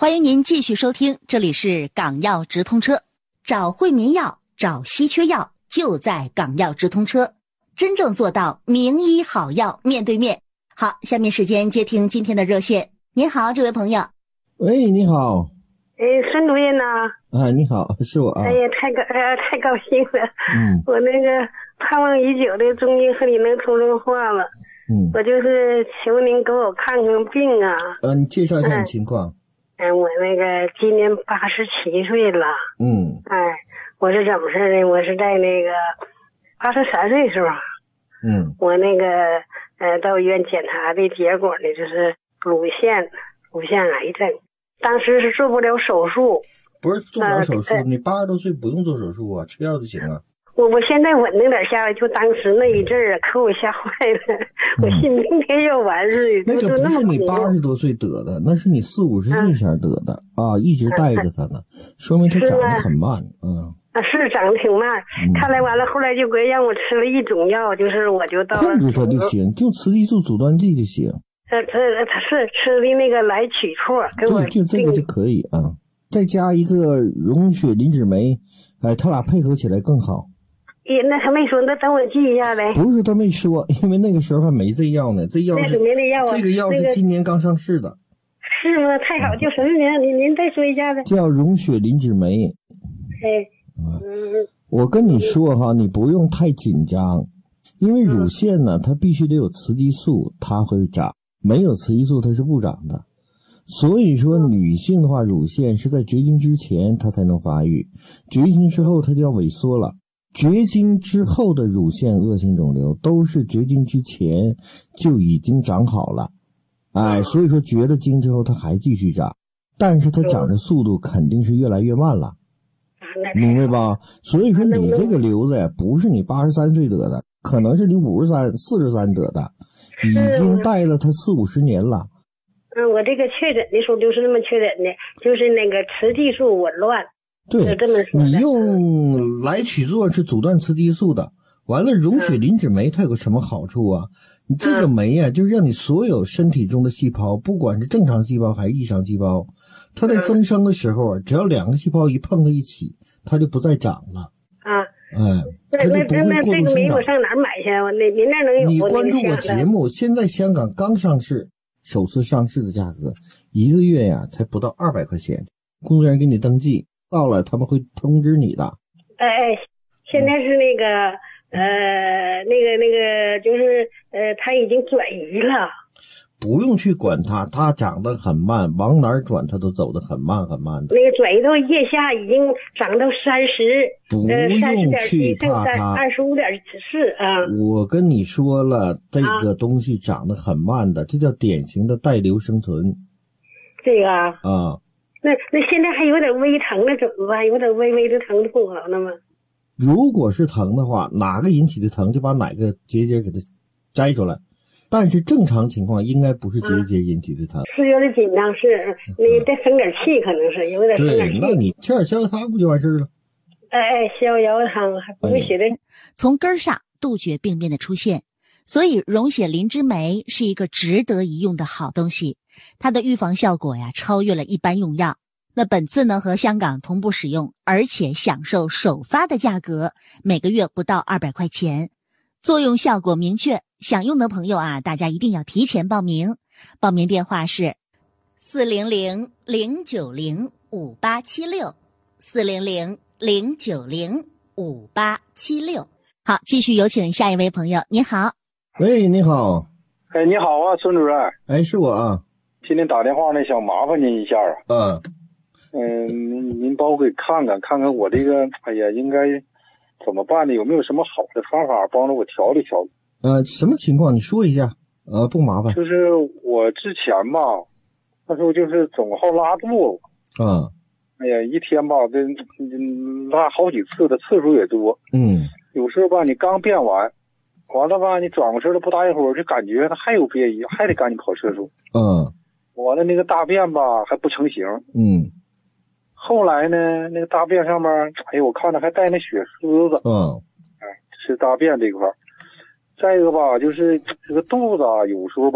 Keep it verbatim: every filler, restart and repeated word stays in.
欢迎您继续收听，这里是港药直通车，找惠民药，找稀缺药，就在港药直通车，真正做到名医好药面对面。好，下面时间接听今天的热线。您好，这位朋友。 喂，你好。 哎，孙主任呐。 啊，你好，是我啊。 哎呀，太高，哎呀，太高兴了。 嗯。 我那个盼望已久的终于和你能通上话了。 嗯。 我就是求您给我看看病啊。 呃，你介绍一下你情况。 嗯、呃，我那个今年八十七岁了。 嗯。 哎，我是怎么事呢？我是在那个八十三岁时候。 嗯。 我那个呃到医院检查的结果呢，就是乳腺乳腺癌症。当时是做不了手术。 不是做不了手术、呃、你八十多岁不用做手术啊，吃药就行啊。 我我现在稳定点下来，就当时那一阵儿啊，可我吓坏了，嗯、我心明天要完似的。 那个不是你八十多岁得的，那是你四五十岁前得的、嗯、啊，一直带着它呢、嗯，说明它长得很慢。嗯啊，是长得挺慢。嗯、看来完了，后来就给让我吃了一种药，就是我就到了控制它就行，就雌激素阻断剂就行。 呃，这他是吃的那个来曲唑，给我对，就这个就可以啊。再加一个溶血磷脂酶，哎，他俩配合起来更好。 咦，那他没说，那等我记一下呗。 不是他没说，因为那个时候还没这药呢，这药是没这药啊， 这个药是今年刚上市的。 那个、是吗？太好，叫什么名？您您再说一下子。 叫溶血磷脂酶。 哎，嗯， 我跟你说哈，你不用太紧张，因为乳腺呢，它必须得有雌激素，它会长，没有雌激素它是不长的。所以说女性的话，乳腺是在绝经之前它才能发育，绝经之后它就要萎缩了。绝经之后的乳腺恶性肿瘤都是绝经之前就已经长好了，哎，所以说绝了经之后它还继续长，但是它长的速度肯定是越来越慢了，明白吧？所以说你这个瘤子呀，不是你八十三岁得的，可能是你五十三、四十三得的，已经带了它四五十年了。 嗯，我这个确诊的时候就是那么确诊的，就是那个雌激素紊乱。 对， 这么说你用来曲唑是阻断雌激素的，完了溶血磷脂酶它有个什么好处啊？你这个酶啊，就是让你所有身体中的细胞，不管是正常细胞还是异常细胞，它在增生的时候啊，只要两个细胞一碰到一起，它就不再长了。 啊， 哎，它就不会过度生长。 那这个酶我上哪儿买去？我那您那能有？ 你关注我节目，现在香港刚上市。首次上市的价格一个月呀才不到二百块钱，工作人员给你登记，到了他们会通知你的。 哎哎，现在是那个呃那个那个就是呃他已经转移了， 不用去管它，它长得很慢，往哪儿转它都走得很慢很慢的。 那个转移到腋下已经长到三十， 不用去怕它， 二十五点四啊。 我跟你说了，这个东西长得很慢的，这叫典型的带瘤生存。 这个啊， 啊那那现在还有点微疼了，怎么办？有点微微的疼痛好了吗？ 如果是疼的话，哪个引起的疼，就把哪个结节给它摘出来。但是正常情况应该不是结节引起的疼， 是有点紧张，是你再生点气，可能是有点生点气。 对，那你吃点逍遥汤不就完事了？ 哎哎，逍遥汤还不会写的。 从根上杜绝病变的出现，所以溶血磷脂酶是一个值得一用的好东西，它的预防效果呀超越了一般用药。那本次呢和香港同步使用，而且享受首发的价格，每个月不到二百块钱。作用效果明确，想用的朋友啊，大家一定要提前报名。报名电话是四零零零九零五八七六，四零零零九零五八七六。好，继续有请下一位朋友。你好。 喂，你好。 哎，你好啊，孙主任。 哎，是我啊。 今天打电话呢，想麻烦您一下啊。 嗯。 嗯，您您帮我给看看，看看我这个，哎呀，应该怎么办呢？有没有什么好的方法帮着我调理调理？ 呃，什么情况？你说一下。呃，不麻烦。 就是我之前吧，那时候就是总好拉肚子。 啊。 哎呀，一天吧，这拉好几次的次数也多。 嗯。 有时候吧，你刚便完，完了吧，你转过身了不大一会儿，就感觉它还有便意，还得赶紧跑厕所。 嗯。 完了那个大便吧还不成形。 嗯。 后来呢，那个大便上面，哎呦，我看着还带那血丝子。 嗯。 哎，是大便这块。再一个吧，就是这个肚子啊，有时候吧。